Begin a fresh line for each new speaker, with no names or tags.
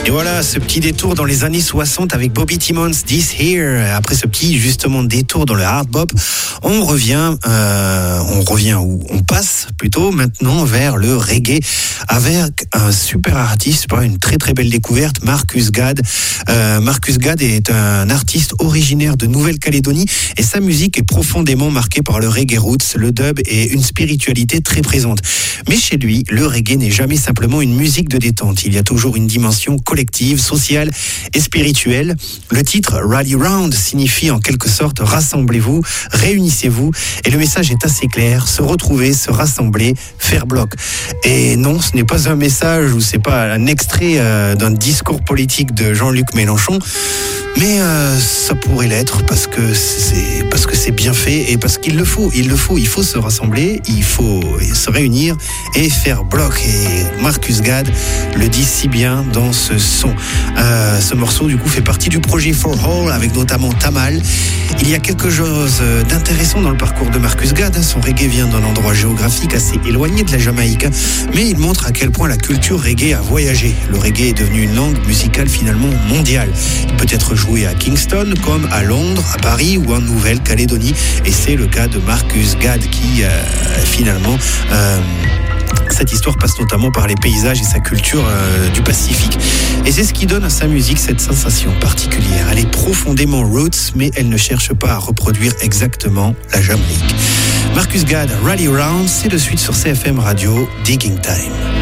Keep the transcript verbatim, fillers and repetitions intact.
Et voilà, ce petit détour dans les années soixante avec Bobby Timmons, This Here. Après ce petit, justement, détour dans le hard bop, on revient, euh, on revient où on passe plutôt maintenant vers le reggae avec un super artiste, une très très belle découverte, Marcus Gad. Euh, Marcus Gad est un artiste originaire de Nouvelle-Calédonie et sa musique est profondément marquée par le reggae roots, le dub et une spiritualité très présente. Mais chez lui, le reggae n'est jamais simplement une musique de détente. Il y a toujours une dimension collective, sociale et spirituelle. Le titre Rally Round signifie en quelque sorte rassemblez-vous, réunissez-vous, et le message est assez clair, se retrouver, se rassembler, faire bloc. Et non, ce n'est pas un message ou c'est pas un extrait euh, d'un discours politique de Jean-Luc Mélenchon, mais euh, ça pourrait l'être parce que c'est parce que c'est bien fait et parce qu'il le faut, il le faut, il faut se rassembler, il faut se réunir et faire bloc. Et Marcus Gad le dit si bien dans ce son. Euh, ce morceau du coup fait partie du projet For All avec notamment Tamal. Il y a quelque chose d'intéressant dans le parcours de Marcus Gad. Son reggae vient d'un endroit géographique assez éloigné de la Jamaïque, mais il montre à quel point la culture reggae a voyagé. Le reggae est devenu une langue musicale finalement mondiale. Il peut être joué à Kingston, comme à Londres, à Paris ou en Nouvelle-Calédonie. Et c'est le cas de Marcus Gad qui, euh, finalement... Euh, Cette histoire passe notamment par les paysages et sa culture euh, du Pacifique. Et c'est ce qui donne à sa musique cette sensation particulière. Elle est profondément roots, mais elle ne cherche pas à reproduire exactement la Jamaïque. Marcus Gad, Rally Round, c'est de suite sur C F M Radio, Digging Time.